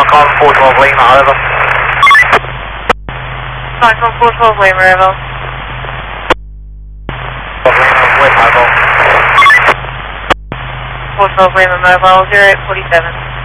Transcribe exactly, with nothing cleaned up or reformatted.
Nikon four twelve Lima, over. Nikon four twelve Lima, over. Lima, West Mobile. four twelve Lima Mobile, zero eight four seven.